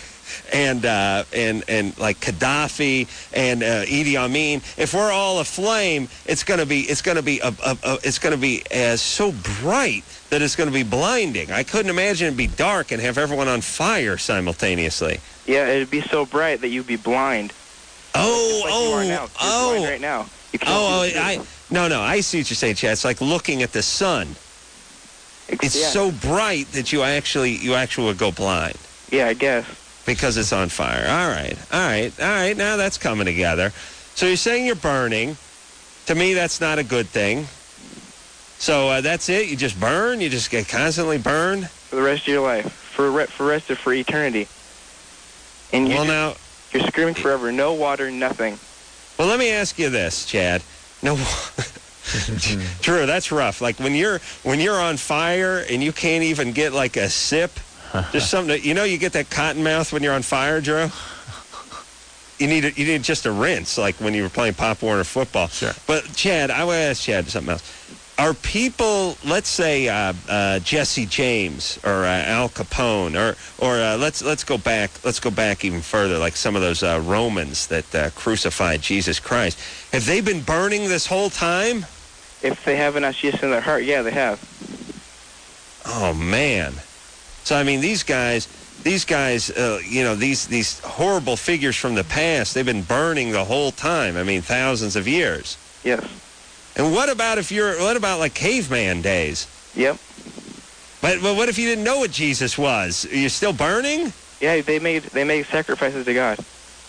and uh, and and like Gaddafi and uh, Idi Amin, if we're all aflame, it's gonna be it's gonna be a, a, a, it's gonna be uh, so bright that it's gonna be blinding. I couldn't imagine it'd be dark and have everyone on fire simultaneously. Yeah, it'd be so bright that you'd be blind. Oh, Like oh, you are now. You're oh, blind right now. You can't oh, see I no, no. I see what you're saying, Chad. It's like looking at the sun. It's yeah. so bright that you actually you actually would go blind. Yeah, I guess. Because it's on fire. All right, all right, all right. Now that's coming together. So you're saying you're burning. To me, that's not a good thing. So uh, that's it. You just burn. You just get constantly burned. For the rest of your life, for re- for rest of for eternity. And you Well, just- now, you're screaming forever. No water, nothing. well, let me ask you this, Chad. No, Drew, that's rough. Like when you're when you're on fire and you can't even get like a sip. Just something that, you know, you get that cotton mouth when you're on fire, Drew. You need a, you need just a rinse, like when you were playing Pop Warner football. Sure. But Chad, I want to ask Chad something else. Are people, let's say uh, uh, Jesse James or uh, Al Capone, or or uh, let's let's go back let's go back even further, like some of those uh, Romans that uh, crucified Jesus Christ. Have they been burning this whole time? If they have enough Jesus in their heart, yeah, they have. Oh man. So I mean, these guys, these guys, uh, you know, these these horrible figures from the past, they've been burning the whole time. I mean, thousands of years. Yes. And what about if you're, what about like caveman days? Yep. But, but what if you didn't know what Jesus was? Are you still burning? Yeah, they made they made sacrifices to God.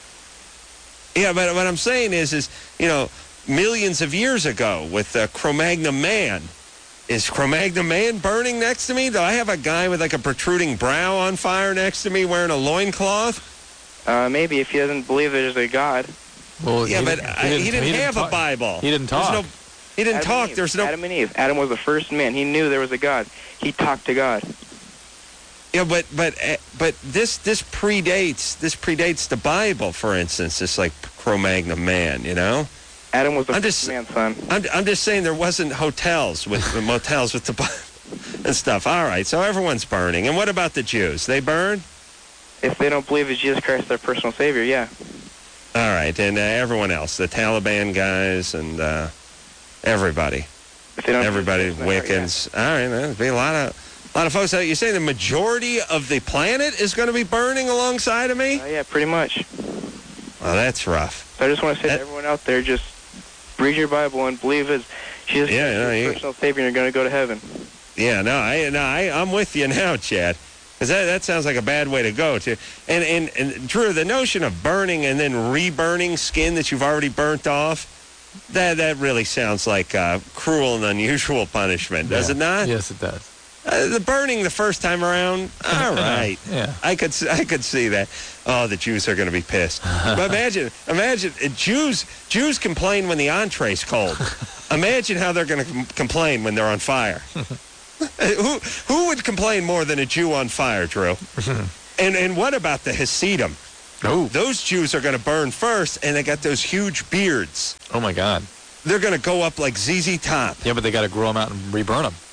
Yeah, but what I'm saying is, is you know, millions of years ago with uh, Cro-Magnon man, is Cro-Magnon man burning next to me? Do I have a guy with like a protruding brow on fire next to me wearing a loincloth? Uh, maybe if he doesn't believe there's a God. Well, Yeah, he but didn't- I- he didn't have a talk- Bible. He didn't There's talk. no- he didn't Adam talk. and Eve. There's no. Adam and Eve. Adam was the first man. He knew there was a God. He talked to God. Yeah, but but uh, but this this predates this predates the Bible, for instance. This like Cro-Magnon man, you know. Adam was the I'm first just- man, son. I'm I'm just saying there wasn't hotels with motels with the Bible and stuff. All right, so everyone's burning. And what about the Jews? They burn? If they don't believe in Jesus Christ, their personal Savior, yeah. All right, and uh, everyone else, the Taliban guys and uh, everybody. If they don't Everybody, do this, Wiccans. All right, there'll be a lot of, a lot of folks out. You say the majority of the planet is going to be burning alongside of me? Uh, yeah, pretty much. Well, that's rough. So I just want to say That- to everyone out there, just read your Bible and believe it. Jesus Yeah, Christ no, is you- your personal Savior, and you're going to go to heaven. Yeah, no, I, no, I, I'm with you now, Chad. Because that, that sounds like a bad way to go. To and, and, and, Drew, the notion of burning and then re-burning skin that you've already burnt off, that that really sounds like uh, cruel and unusual punishment, does Yeah. it not? Yes, it does. Uh, the burning the first time around, all right. Yeah. I could s- I could see that. Oh, the Jews are going to be pissed. But imagine, imagine uh, Jews Jews complain when the entree's cold. Imagine how they're going to com- complain when they're on fire. who who would complain more than a Jew on fire, Drew? and and what about the Hasidim? Oh. Those Jews are going to burn first, and they got those huge beards. Oh, my God. They're going to go up like Z Z Top. Yeah, but they got to grow them out and reburn them.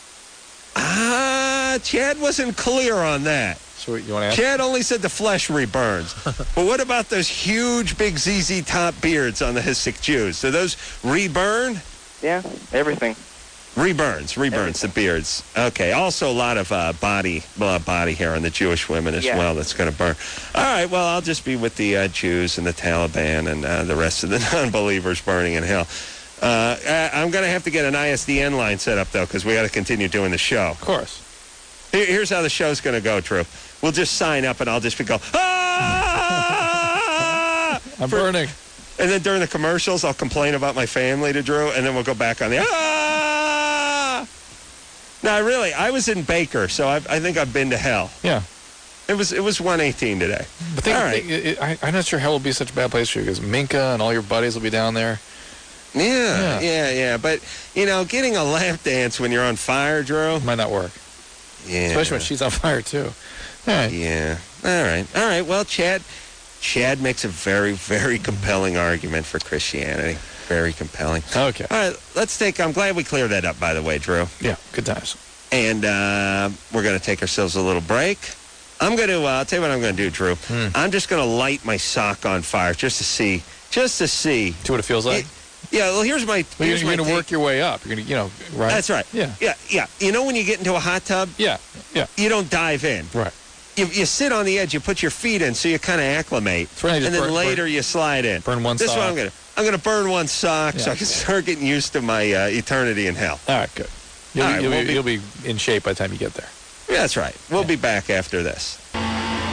Ah, Chad wasn't clear on that. So you want to ask? Chad only said the flesh reburns. But what about those huge, big Z Z Top beards on the Hasidic Jews? Do those reburn? Yeah, everything. Reburns, reburns, the beards. Okay, also a lot of uh, body uh, body hair on the Jewish women as Yeah. well that's going to burn. All right, well, I'll just be with the uh, Jews and the Taliban and uh, the rest of the non-believers burning in hell. Uh, I- I'm going to have to get an I S D N line set up, though, because we got to continue doing the show. Of course. Here- Here's how the show's going to go, Drew. We'll just sign up, and I'll just be go, ah! I'm For- burning. And then during the commercials, I'll complain about my family to Drew, and then we'll go back on the, ah! No, I really, I was in Baker, so I've, I think I've been to hell. Yeah. It was it was one eighteen today. But think, All right. think- it, I, I'm not sure hell will be such a bad place for you because Minka and all your buddies will be down there. Yeah, Yeah. yeah, yeah. But, you know, getting a lap dance when you're on fire, Drew. Might not work. Yeah. Especially when she's on fire, too. All right. Yeah. All right. All right. Well, Chad, Chad makes a very, very compelling argument for Christianity. Very compelling. Okay. All right. Let's take, I'm glad we cleared that up, by the way, Drew. Yeah, good times. And uh, we're going to take ourselves a little break. I'm going to, uh, I'll tell you what I'm going to do, Drew. Hmm. I'm just going to light my sock on fire just to see, just to see. See what it feels like? It- yeah, well, here's my, Well, here's you're my going to take. work your way up. You're going to, you know, right? That's right. Yeah. Yeah, yeah. You know when you get into a hot tub, Yeah, yeah. you don't dive in. Right. You, you sit on the edge, you put your feet in so you kind of acclimate. That's right, you just And then burn- later burn- you slide in. burn one This is what sock. I'm going to I'm going to burn one sock so Yeah. I can start getting used to my uh, eternity in hell. All right, good. You'll, All be, right, you'll, we'll be, be- you'll be in shape by the time you get there. Yeah, that's right. We'll be back after this.